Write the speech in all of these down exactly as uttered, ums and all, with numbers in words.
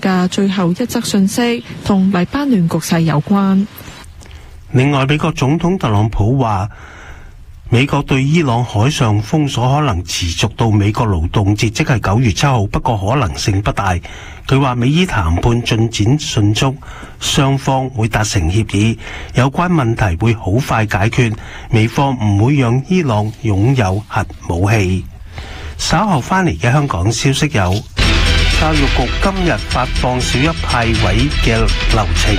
嘅最後一則訊息同黎巴嫩局勢有關。 另外，美國總統特朗普話，美國對伊朗海上封鎖可能持續到美國勞動節，即係九月七號，不過可能性不大。佢話美伊談判進展迅速，雙方會達成協議，有關問題會好快解決，美方唔會讓伊朗擁有核武器。稍後翻嚟嘅香港消息有，教育局今日發放小一派位嘅流程。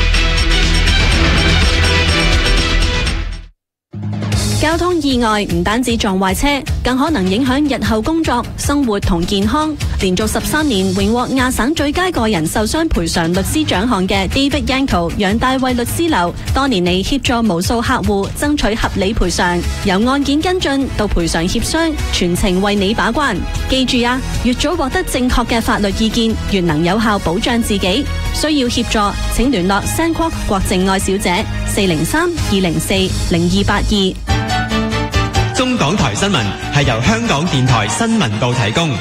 交通意外唔單止撞壞車，更可能影響日後工作、生活同健康。連續十三年榮獲亞省最佳個人受傷賠償律師獎項嘅 David Yanko 楊大衛律師樓，多年嚟協助無數客戶爭取合理賠償，由案件跟進到賠償協商，全程為你把關。記住啊，越早獲得正確嘅法律意見，越能有效保障自己。需要協助，請聯絡 Sandquark 郭靜愛小姐四零三二零四零二八二。 中港台新聞係由香港電台新聞部提供。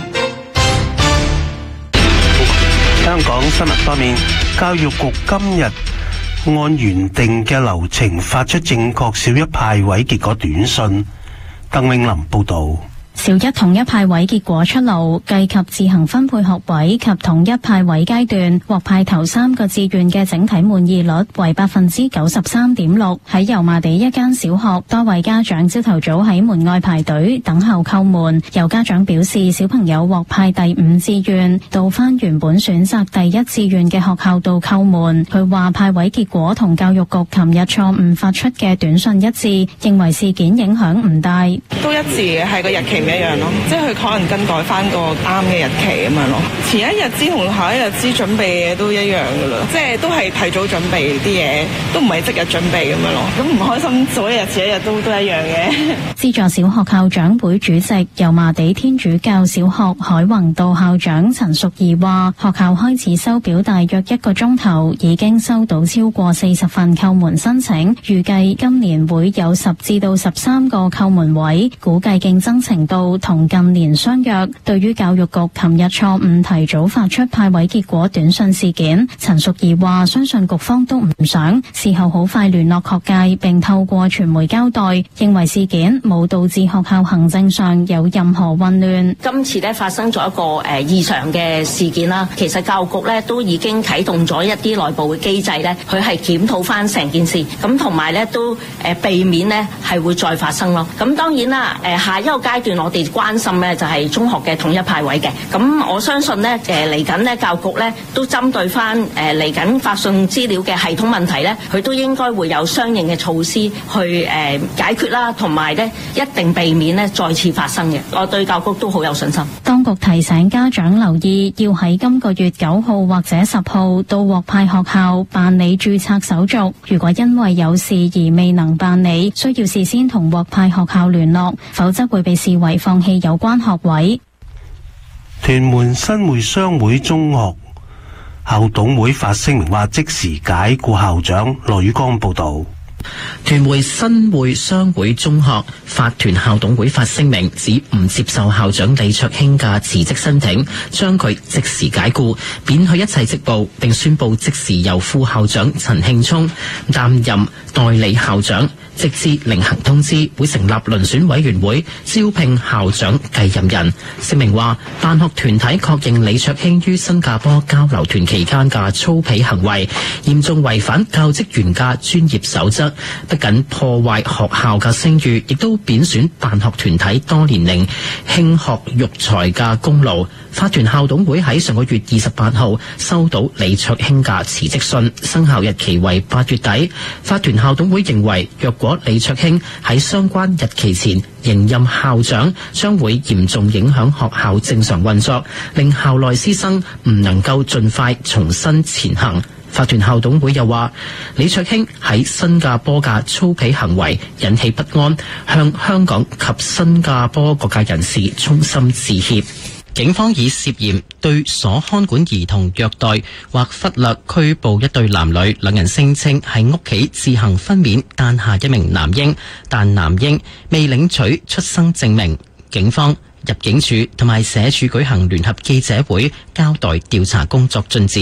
香港新聞方面，教育局今日按原定嘅流程發出正確小一派位結果短信。鄧永林報道。 小一統一派位結果出爐，計及自行分配學位及統一派位階段獲派頭三個志願嘅整體滿意率為百分之九十三點六。喺油麻地一間小學，多位家長朝頭早喺門外排隊等候叩門。有家長表示，小朋友獲派第五志願，到返原本選擇第一志願嘅學校度叩門。佢話派位結果同教育局琴日錯誤發出嘅短信一致，認為事件影響唔大。 都一致嘅，係個日期唔一樣咯，即係佢可能更改翻個啱嘅日期咁樣咯。前一日知同下一日知準備嘅嘢都一樣噶啦，即係都係提早準備啲嘢，都唔係即日準備咁樣咯。咁唔開心早一日遲一日都都一樣嘅。 資助小學校長會主席油麻地天主教小學海泓道校長陳淑儀話，學校開始收表大約一個鐘頭，已經收到超過四十份叩門申請，預計今年會有十至到十三個叩門位，估計競爭程度同近年相若。對於教育局琴日錯誤提早發出派位結果短信事件，陳淑儀話相信局方都唔想，事後好快聯絡學界並透過傳媒交代，認為事件冇導致學校行政上有任何混亂。 今次咧發生咗一個誒、呃、異常嘅事件啦，其實教育局咧都已經啟動咗一啲內部嘅機制咧，佢係檢討翻成件事，咁同埋咧都誒、呃、避免咧係會再發生咯。咁當然啦，誒、呃、下一個階段我哋關心咧就係中學嘅統一派位嘅，咁我相信咧誒嚟緊咧教育局咧都針對翻誒嚟緊發送資料嘅系統問題咧，佢都應該會有相應嘅措施去誒、呃、解決啦，同埋咧一定避免咧再次發生嘅。我對教育局都好有信心。 當局提醒家長留意，要喺今個月九號或者十號到獲派學校辦理註冊手續。如果因為有事而未能辦理，需要事先同獲派學校聯絡，否則會被視為放棄有關學位。 屯門新會商會中學校董會發聲明話，即時解雇校長。羅宇光報道。 屯門新會商會中學法團校董會發聲明，指唔接受校長李卓興嘅辭職申請，將佢即時解雇，免去一切職務，並宣布即時由副校長陳慶聰擔任代理校長，直至另行通知，會成立遴選委員會招聘校長繼任人。聲明話，辦學團體確認李卓興於新加坡交流團期間嘅粗鄙行為，嚴重違反教職員嘅專業守則，不僅破壞學校嘅聲譽，亦都貶損辦學團體多年嚟興學育才嘅功勞。法團校董會喺上個月二十八號收到李卓興嘅辭職信，生效日期為八月底。法團校董會認為，若果李卓興喺相關日期前仍任校長，將會嚴重影響學校正常運作，令校內師生唔能夠盡快重新前行。法團校董會又話，李卓興喺新加坡嘅粗鄙行為引起不安，向香港及新加坡各界人士衷心致歉。警方以涉嫌對所看管兒童虐待或忽略拘捕一對男女，兩人聲稱喺屋企自行分娩誕下一名男嬰，但男嬰未領取出生證明。警方、入境處同埋社署舉行聯合記者會，交代調查工作進展。